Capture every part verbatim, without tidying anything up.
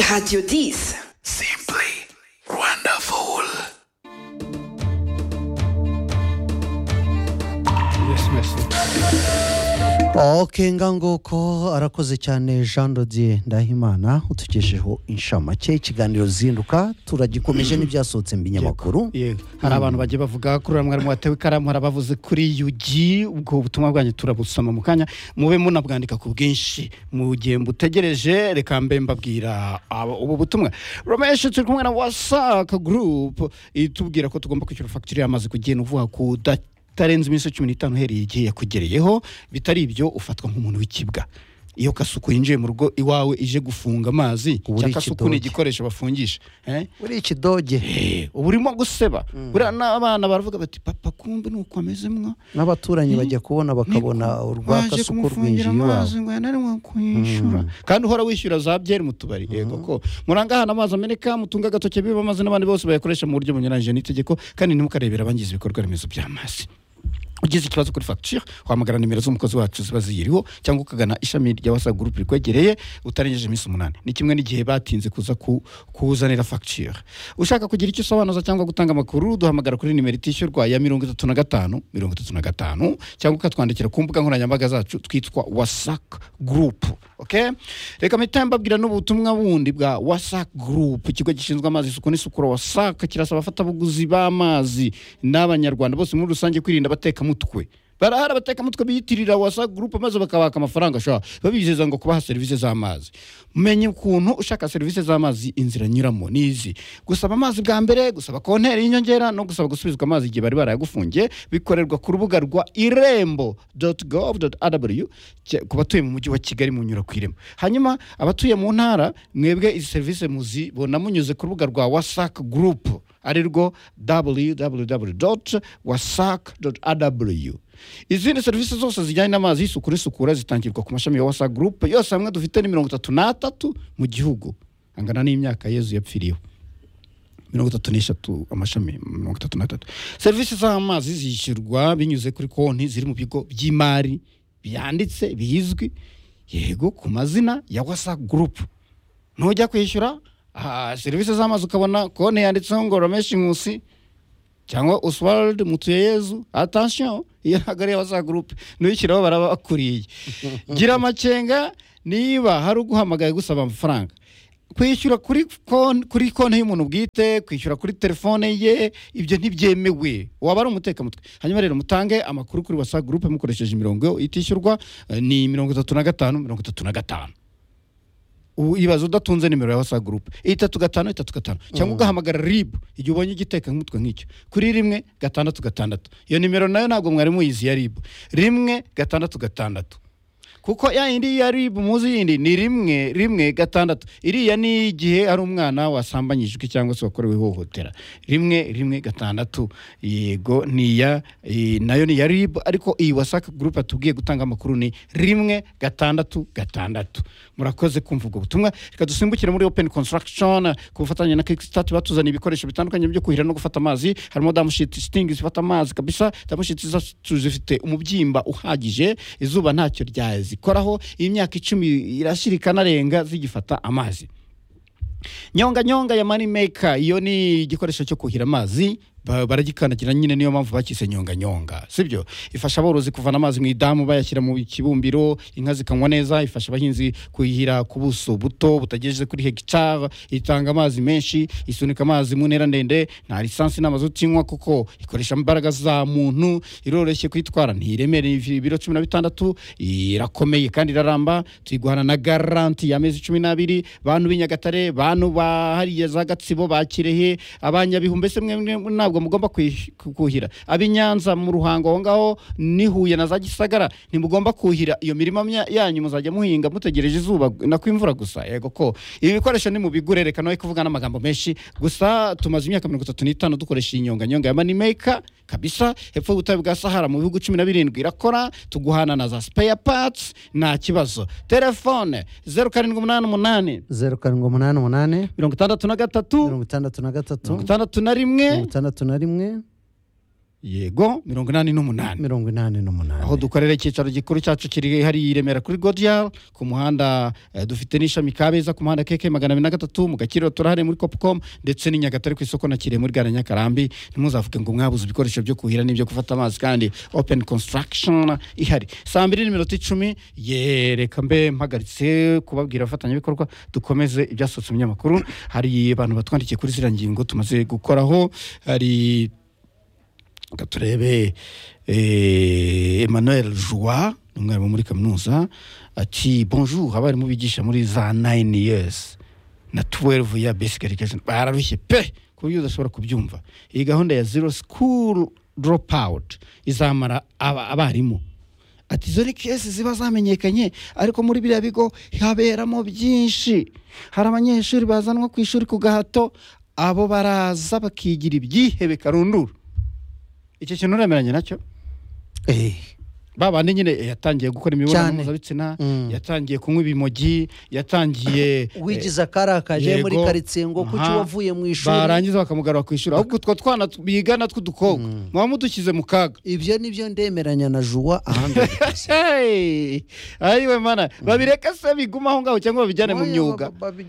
Radio dix. Simply wonderful. Yes, merci. Ok, ngangoko arakoze cyane Jean Dodier Ndahimana utukesheho inshamake ikiganiro zinduka turagikomeje n'ibyasohotse mbinyamakuru. Yego. Hari abantu bagiye bavuga kuri mwarimu watewe ikaramu harabavuze kuri U G ubwo butumwa bwanyu turabusoma mu kanya mube munabwandika ku bwinshi mu gihe mbutegereje reka mbe mbabwira ubu butumwa. Romesha turi kumwe na Wasaka Group itubwira ko tugomba kwishyura facture y'amazi kugenda uvuga ku tarenze iminsi cumi n'itanu hereye igihe yakugereyeho bitari ibyo ufatwa nk'umuntu w'ikibwa. Iyo kasuku yinjiye mu rugo iwawe ije gufunga amazi cyakasuku ni igikoresho bafungisha eh uri ikidoge eh uburimo guseba bura n'abana baravuga bati papa kumbe nuko amezemwa n'abaturanyi bajya kubona bakabona urwakasuku rwinjiye amazi ngo yanarimo kuyishura kandi uhora wishyura za byeri mu tubari yego ko murangahana amazi Amerika mutunga gatoke biba amazi n'abandi bose bayakoresha mu buryo bunyuranyije n'itegeko kandi ntimukarebera abangiza ibikorwa remezo by'amazi. Ugize ikibazo kuri facture wahamagara nimero z'umukozi wacu ziba ziyiriho cyangwa ukagana ishami rya Wasa Group rikwegereye utarengeje iminsi umunani. Ni kimwe n'igihe batinze kuza ku kuzanira facture. Ushaka kugira icyo usobanuza cyangwa gutanga amakuru duhamagara kuri nimero itishyurwa ya mirongo itatu na gatanu mirongo itatu na gatanu cyangwa ukatwandikira ku mbuga nkoranyambaga zacu twitwa Wasa Group. Okay? Reka mitemba bwira n'ubutumwa bundi bwa Wasa Group ikigo gishinzwe amazi isuku n'isukura Wasa kirasaba abafatabuguzi b'amazi n'abanyarwanda bose muri rusange kwirinda bateka mutwe. Barahara bateka mutwe biyitirira Wasa Group maze bakabaka amafaranga sha babizeza ngo kubaha service z'amazi. Menye ukuntu ushaka service z'amazi inzira nyuramo nizi gusaba amazi bwa mbere gusaba konteri y'inyongera no gusaba gusubizwa amazi igihe bari barayagufungiye bikorerwa ku rubuga rwa irembo dot gov dot r w kubatuye mu mujyi wa Kigali mu nyura kwiremo. Hanyuma abatuye mu ntara mwebwe izi service muzi bona munyuze ku rubuga rwa Wasa Group arirwo w w w dot wasac dot r w. Izindi service zose zijyanye n'amazi y'isuku n'isukura zitangirwa ku mashami ya Wasa Group yose hamwe dufite ni mirongo itatu n'atatu mu gihugu angana n'imyaka Yezu yapfiriyeho mirongo itatu n'eshatu amashami mirongo itatu n'atatu. Service z'amazi zishyurwa binyuze kuri konti ziri mu bigo by'imari byanditse bizwi yego ku mazina ya Wasa Group. Ntujya kwishyura ah service z'amazi ukabona konti yanditseho ngo Romesha Nkusi cyangwa Oswald Mutuyeyezu. Attention iyo nagari ya Wasa Group nuyishyiraho barabakuriye. Gira amacenga niba hari uguhamagaye gusaba amafaranga kwishyura kuri konti kuri konti y'umuntu bwite kwishyura kuri telefone ye ibyo ntibyemewe waba ari umuteka mutwe. Hanyuma rero mutange amakuru kuri Wasa Group mukoresheje imirongo itishyurwa ni mirongo itatu na gatanu mirongo itatu na gatanu. Ibazo udatunze nimero ya Wasa Group itatu gatanu itatu gatanu cyangwa ugahamagara R I B igihe ubonye igiteka nk'umutwe nk'icyo kuri rimwe gatandatu gatandatu. Iyo nimero nayo ntabwo mwari muyizi ya R I B rimwe gatandatu gatandatu kuko ya indi ya R I B muzi yindi ni rimwe rimwe gatandatu. Iriya ni igihe ari umwana wasambanyijwe cyangwa se wakorewe ihohotera rimwe rimwe gatandatu yego ni ya e, nayo ni ya R I B ariko iyi Wasa Group atubwiye gutanga amakuru ni rimwe gatandatu gatandatu. Murakoze kumva ubwo butumwa. Reka dusimbukire muri Open Construction ku bufatanye na Kickstart batuzana ibikoresho bitandukanye byo kuhira no gufata amazi harimo damushit sting zifata amazi kabisa. Damushit zifite umubyimba uhagije izuba ntacyo ryazi koraho imyaka icumi irashirika narenga zigifata amazi. Nyonga nyonga ya Money Maker iyo ni igikoresho cyo kuhira amazi baragikandagira nyine niyo mpamvu bakise nyonga nyonga sibyo. Ifasha aborozi kuvana amazi mu idamu bayashyira mu kibumbiro inka zikanywa neza. Ifasha abahinzi kuhira ku buso buto butagejeje kuri hegitari. Itanga amazi menshi isunika amazi mu ntera ndende nta lisansi n'amazuti inywa kuko ikoresha imbaraga za muntu. Iroroshye kwitwara ntiremere ibiro cumi na bitandatu irakomeye kandi iraramba. Tuyiguhana na garanti y'amezi cumi n'abiri. Bantu b'Inyagatare bantu bahariye za Gatsibo bakirehe abanyabihu mbese mwe ntabwo mugomba kuhira. Abinyanza mu Ruhango aho ngaho ni Huye na za Gisagara ntimugomba kuhira. Iyo mirima yanyu muzajya muhinga mutegereje izuba na kwimvura gusa yego ko ibi bikoresho ni mu bigurereka no kuvuga n'amagambo menshi gusa. Tumaze imyaka mirongo itatu n'itanu dukoresha inyonga nyonga ya Money Maker kabisa. Hepfo y'ubutayu bwa Sahara mu bihugu cumi na birindwi irakora. Tuguhana na za spare parts nta kibazo. Telefone zero karindwi umunani umunani zero karindwi umunani umunani mirongo itandatu na gatatu mirongo itandatu na gatatu mirongo itandatu na rimwe mirongo itandatu na rimwe yego mirongo inani n'umunani mirongo inani n'umunani aho dukorera icyicaro gikuru cyacu kiri hari i Remera kuri Godial ku muhanda eh, dufite n'ishami Kabeza ku muhanda K K magana abiri na gatatu mu Gakiriro turahari muri Copcom ndetse ni Nyagatare ku isoko na Kirehe muri Gare Nyakarambi ntimuzavuge ngo mwabuze ibikoresho byo kuhira n'ibyo gufata amazi kandi Open Construction ihari saa mbiri n'iminota icumi yereka mbe mpagaritse kubabwira abafatanyabikorwa dukomeze ibyasotse mu nyamakuru hari abantu batwandikiye kuri zira ngingo tumaze gukoraho hari gaturebe eh, Emmanuel Joie umwarimu muri kaminuza ati bonjour abarimu bigisha muri za nine years na twelve ya basic education bararushye pe kuburyo udashobora kubyumva iyi gahunda ya zero school dropout izamara aba- abarimu ati zo ni kesi ziba zamenyekanye ariko muri biriya bigo haberamo byinshi hari abanyeshuri bazanwa ku ishuri ku gahato abo baraza bakigira ibyihebe karunduru icyo kintu uremeranye nacyo eh babandi nyine yatangiye gukora imibonano Cyane. mpuzabitsina Mm. yatangiye kunywa ibimogi yatangiye wigize akarakaje yego. muri karitsiye ngo kuki Aha. wavuye mu ishuri barangiza bakamugarura ku ishuri ahubwo utwo twana tu- bigana tw'udukobwa mwaba mudushyize mu kaga ibyo nibyo ndemeranya na Joie ahandi Hey! ayiwe mana babireka se biguma aho ngaho cyangwa babijyane mu myuga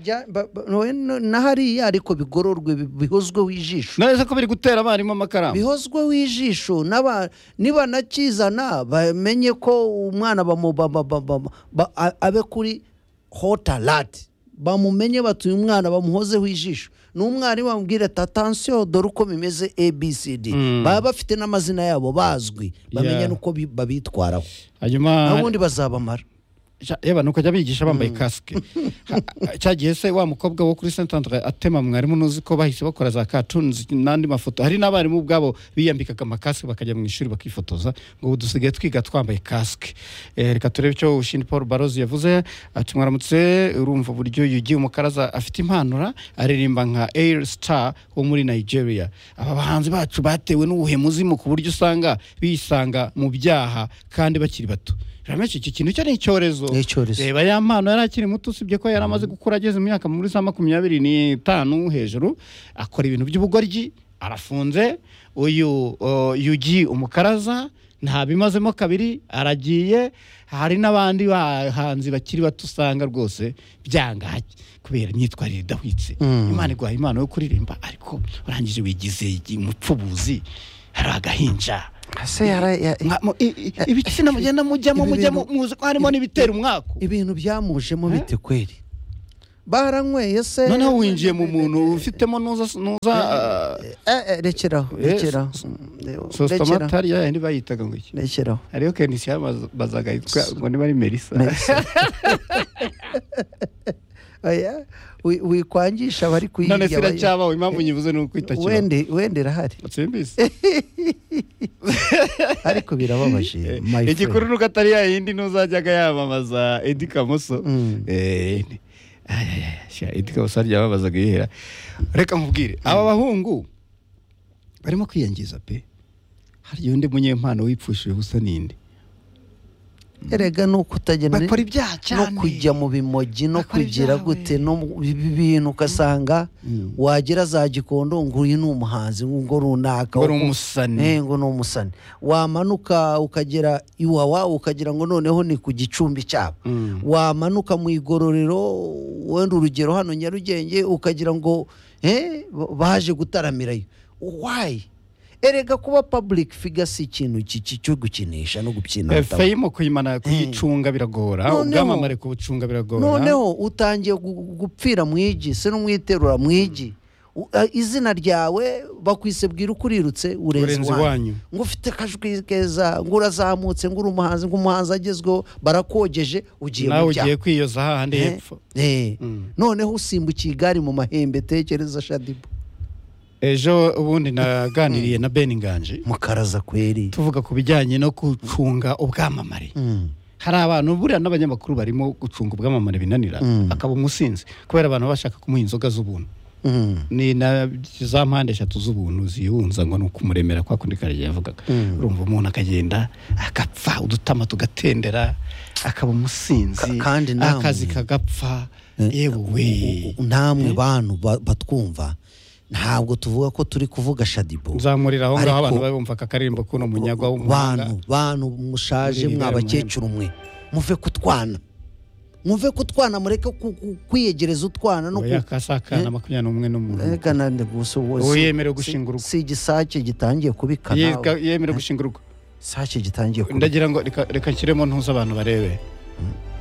na hariya ariko bigororwe bi- bihozweho ijisho neza ko biri gutera abarimu amakaramu bihozweho ijisho n'aba niba nakizana bamenye ko umwana bamu ba- ba- ba- ba- ba- a- abe kuri hot alert bamumenye batuye umwana bamuhozeho ijisho n'umwarimu bamubwira ati attention dore uko bimeze A B C D Mm. baba bafite n'amazina yabo bazwi bamenye Yeah. nuko bi- babitwaraho hanyuma ubundi bazabamara Sha- yeba nuko ajya bigisha bambaye kasike Ha- cyagiye se wa mukobwa wo kuri Saint Andre atema mwarimu nuzi ko bahise bakora za cartoons n'andi mafoto hari n'abarimu ubwabo biyambikaga amakasike bakajya mu ishuri bakifotoza ngo ubu dusigaye twiga twambaye kasike eh, reka turebe icyo Ushin Paul Barozi yavuze ati mwaramutse urumva uburyo yugiye umukaraza afite impanura aririmba nka Air Star wo muri Nigeria aba bahanzi bacu batewe n'ubuhemuzimu ku buryo usanga bisanga mu byaha kandi bakiri bato Rameshe iki kintu cyo ni icyorezo. Ni icyorezo. Reba ya mpano yari akiri muto usibye ko yari amaze gukura ageze mu myaka muri za makumyabiri n'itanu hejuru akora ibintu by'ubugoryi arafunze uyu uh, yugi umukaraza nta bimazemo kabiri aragiye hari n'abandi bahanzi bakiri bato usanga rwose byanga kubera imyitwarire idahwitse Mm. Imana iguha impano yo kuririmba ariko urangije wigize umupfubuzi hari agahinja ase yara ya- Mwa- mu- i- i- ibitsina mugenda mujyamo Ibi mujyamo bintu- muzi ko harimo n'ibitera umwaku ibintu byamujemo bite kweri baranyweye se noneho winjiye mu muntu ufitemo nuza nuza Eh, eh, rekeraho Eh, rekeraho so- Mm, rekeraho sostomatari ya yandi bayitaga ngo iki rekeraho hariyo kenisi yabazaga yitwa ngo niba ari Melissa oya wi- wikwangisha bari none kuyirya sira cyaba impamvu nyivuze ni ukwita kiba wende wende irahari simbisi ariko birababaje my igikuru friend. nuko atari ya yindi nuzajyaga yamamaza Eddy Kamoso Mm. eh ni- ay, ay, ay, sha Eddy Kamoso yababazaga yihera reka nkubwire aba bahungu barimo kwiyangiza pe hari undi munyempano wipfushije ubusa ninde erega nuko utagenda bakora ibyaha no cyane kujya mu bimogi no Bakora kugira ibyaha, gute we. no mu ibi bintu ugasanga Mm. wagera za Gikondo ngo uyu ni umuhanzi ngo runaka ngo ari umusani Eh, ngo ni umusani wamanuka ukagera iwawa ukagira ngo noneho ni ku gicumbi cyabo Mm. wamanuka mu igororero wenda urugero hano Nyarugenge ukagira ngo eh baje gutaramirayo why erega kuba public figure si ikintu iki cyo gukinisha no gupyina feyimo kuyimana kuyicunga biragora Noneho- ubwamamare kubucunga biragora noneho utangiye gu- gupfira mu igi se n'umwiterura mu igi U- a- izina ryawe bakwise bwira ukurirutse urenze Urenze iwanyu iwanyu. ngo ufite akajwi keza ngo urazamutse ngo uri umuhanzi ngo umuhanzi agezweho barakogeje ugiye nawe mu ugiye byaha kwiyoza hahandi Eh, hepfo eh. Mm. noneho usimbukiye igare mu mahembe tekereza Shadibu ejo ubundi naganiriye na Ben Nganji mukaraza kweri tuvuga ku bijyanye no gucunga ubwamamare Mm. hari abantu buriya n'abanyamakuru barimo gucunga ubwamamare binanira Mm. akaba umusinzi kubera abantu bashaka kumuha inzoga z'ubuntu Mm. ni na za mpande eshatu z'ubuntu ziyunza ngo ni ukumuremera kwa kundi kare yavugaga Mm. urumva umuntu akagenda agapfa udutama tugatendera akaba umusinzi Ka- kandi namwe- akazi kagapfa Eh, yewe u- u- namwe bantu ba- batwumva ntabwo tuvuga ko turi kuvuga Shadibo nzamurira aho ngaho Ariko- abantu bumva akaririmbo kuno munyagwa w'umuhanga bantu bantu mushaje Uri mwabakecuru mwe muve kutwana muve kutwana mureke ku- ku- kwiyegereza utwana no oya ku kasakana Eh? makumyabiri n'umwe n'umuntu Ega nande gusa wose Uwo yemerewe gushinga urugo. si igisake gitangiye kubika Yega- nawe yemerewe gushinga urugo isake gitangiye kubika ndagira ngo reka reka nshyiremo ntuza abantu barebe